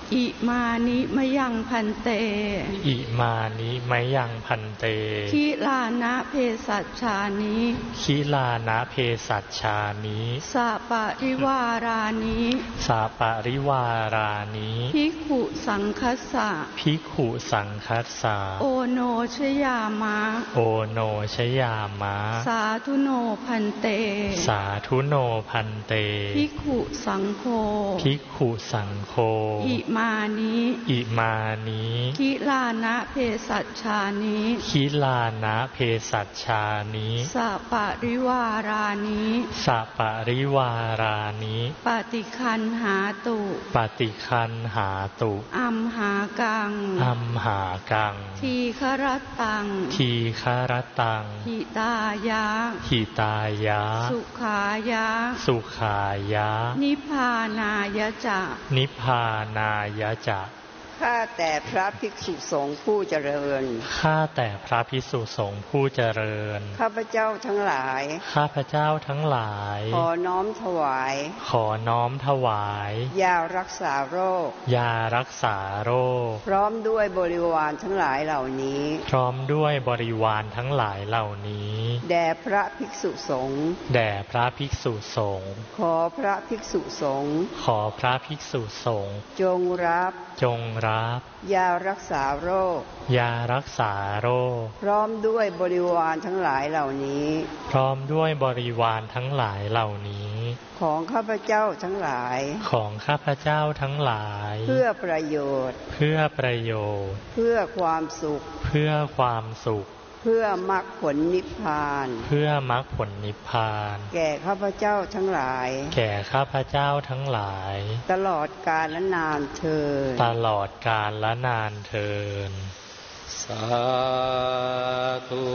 อิมานิมะยังพันเตอิมานิมะยังพันเตคิลานะเพสัชชานิคิลานะเพสัชชานิสัปะริวารานิสัปะริวารานิภิกขุสังคัสสะภิกขุสังคัสสะโอโนชยามะโอโนชยามะสาธุโนพันเตสาธุโนพันเตภิกขุสังโฆภิกขุสังโฆอิมานิอิมานิคิลานะเพสัชชานิคิลานะเพสัชชานิสัปะริวารานิสัปะริวารานิปฏิคันหาตุปฏิคันหาตุอัมหากังอัมหากังทีฆรตังทีฆรตังหิตายะหิตายะสุขายะสุขายะนิพพานายะจะนิพพานายะจะข้าแต่พระภิกษุสงฆ์ผู้เจริญข้าแต่พระภิกษุสงฆ์ผู้เจริญข้าพเจ้าทั้งหลายข้าพเจ้าทั้งหลายขอน้อมถวายขอน้อมถวายยารักษาโรคยารักษาโรคพร้อมด้วยบริวารทั้งหลายเหล่านี้พร้อมด้วยบริวารทั้งหลายเหล่านี้แด่พระภิกษุสงฆ์แด่พระภิกษุสงฆ์ขอพระภิกษุสงฆ์ขอพระภิกษุสงฆ์จงรับจงรับยารักษาโรคยารักษาโรคพร้อมด้วยบริวารทั้งหลายเหล่านี้พร้อมด้วยบริวารทั้งหลายเหล่านี้ของข้าพเจ้าทั้งหลายของข้าพเจ้าทั้งหลายเพื่อประโยชน์เพื่อประโยชน์เพื่อความสุขเพื่อความสุขเพื่อมรรคผลนิพพานเพื่อมรรคผลนิพพานแก่ข้าพเจ้าทั้งหลายแก่ข้าพเจ้าทั้งหลายตลอดกาลและนานเทอญตลอดกาลและนานเทอญสาธุ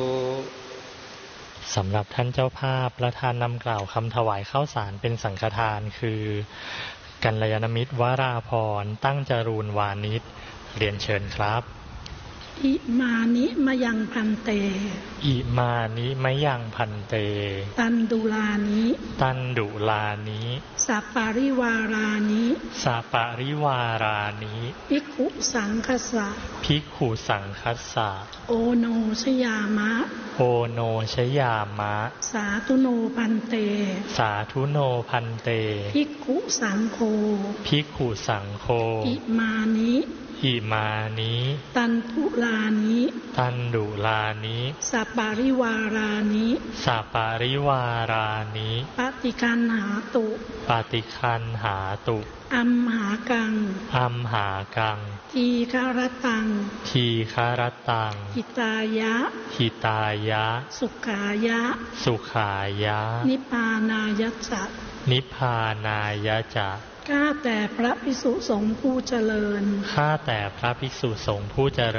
สำหรับท่านเจ้าภาพประธานนำกล่าวคำถวายข้าวสารเป็นสังฆทานคือกัลยาณมิตรวราพรตั้งจรูญวานิชเรียนเชิญครับอิมานิมะยังพันเตอิมานิมะยังพันเตตันดุลานิตันดุลานิสัปปาริวารานิสัปปาริวารานิภิกขุสังคัสสะภิกขุสังคัสสะโอโนชยามะโอโนชยามะสาธุโนพันเตสาธุโนพันเตภิกขุสังโฆภิกขุสังโฆอิมานิอิมานิตันทุลานิตันดุลานิสัปปาริวารานิสัปปาริวารานิปฏิคันหาตุปฏิคันหาตุอัมหากังอัมหากังทีฆรตังทีฆรตังหิตายะหิตายะสุขายะสุขายะนิพพานายะจะนิพพานายะจะข้าแต่พระภิกษุสงฆ์ผู้เจริญข้าแต่พระภิกษุสงฆ์ผู้เจริญ